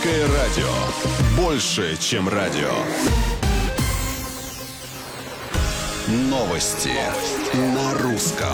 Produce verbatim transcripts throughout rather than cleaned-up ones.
Радио. Больше, чем радио. Новости на русском.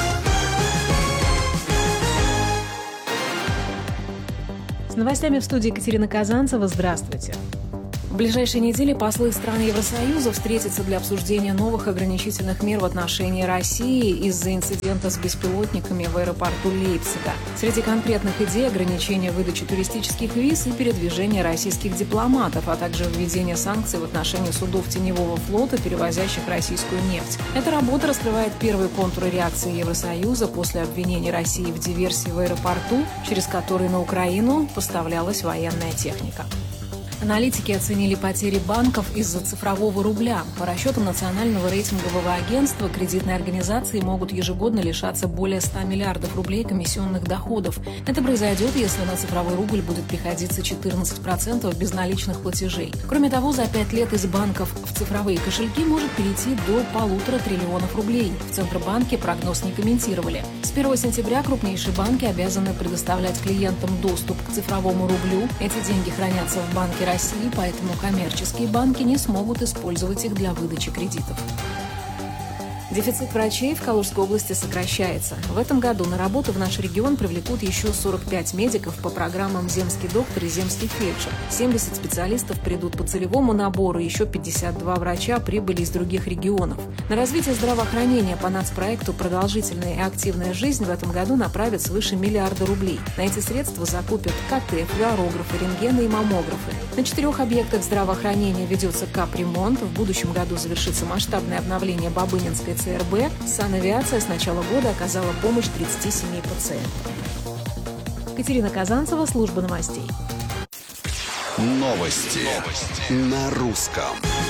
С новостями в студии Екатерина Казанцева. Здравствуйте. В ближайшие недели послы стран Евросоюза встретятся для обсуждения новых ограничительных мер в отношении России из-за инцидента с беспилотниками в аэропорту Лейпцига. Среди конкретных идей ограничения выдачи туристических виз и передвижения российских дипломатов, а также введение санкций в отношении судов теневого флота, перевозящих российскую нефть. Эта работа раскрывает первые контуры реакции Евросоюза после обвинений России в диверсии в аэропорту, через который на Украину поставлялась военная техника. Аналитики оценили потери банков из-за цифрового рубля. По расчетам Национального рейтингового агентства, кредитные организации могут ежегодно лишаться более ста миллиардов рублей комиссионных доходов. Это произойдет, если на цифровой рубль будет приходиться четырнадцать процентов безналичных платежей. Кроме того, за пять лет из банков в цифровые кошельки может перейти до полутора триллионов рублей. В Центробанке прогноз не комментировали. С первого сентября крупнейшие банки обязаны предоставлять клиентам доступ к цифровому рублю. Эти деньги хранятся в банке России, поэтому коммерческие банки не смогут использовать их для выдачи кредитов. Дефицит врачей в Калужской области сокращается. В этом году на работу в наш регион привлекут еще сорок пять медиков по программам «Земский доктор» и «Земский фельдшер». семьдесят специалистов придут по целевому набору, еще пятьдесят два врача прибыли из других регионов. На развитие здравоохранения по нацпроекту «Продолжительная и активная жизнь» в этом году направят свыше миллиарда рублей. На эти средства закупят КТ, флюорографы, рентгены и маммографы. На четырех объектах здравоохранения ведется капремонт. В будущем году завершится масштабное обновление Бабынинской ЦРБ. Санавиация с начала года оказала помощь тридцати семи пациентам. Екатерина Казанцева, служба новостей. Новости, Новости. На русском.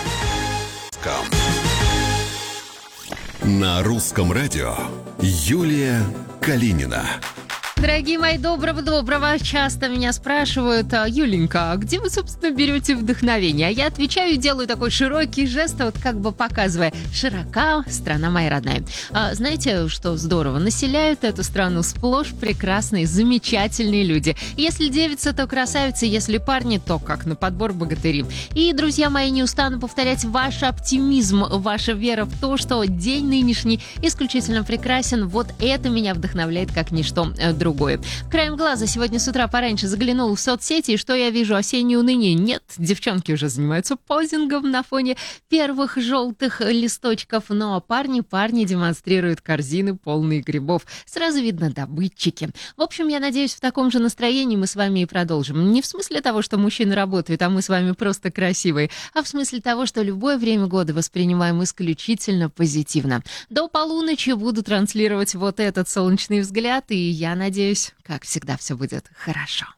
На русском радио Юлия Калинина. Дорогие мои, доброго-доброго. Часто меня спрашивают: Юленька, а где вы, собственно, берете вдохновение? А я отвечаю и делаю такой широкий жест, вот как бы показывая: широка страна моя родная. А знаете, что здорово? Населяют эту страну сплошь прекрасные, замечательные люди. Если девица, то красавица, если парни, то как на подбор богатыри. И, друзья мои, не устану повторять: ваш оптимизм, ваша вера в то, что день нынешний исключительно прекрасен, вот это меня вдохновляет как ничто другое. Краем глаза сегодня с утра пораньше заглянул в соцсети, и что я вижу? Осеннее уныние? Нет, девчонки уже занимаются позингом на фоне первых желтых листочков, но парни, парни демонстрируют корзины, полные грибов. Сразу видно, добытчики. В общем, я надеюсь, в таком же настроении мы с вами и продолжим. Не в смысле того, что мужчины работают, а мы с вами просто красивые, а в смысле того, что любое время года воспринимаем исключительно позитивно. До полуночи буду транслировать вот этот солнечный взгляд, и я надеюсь, как всегда, все будет хорошо.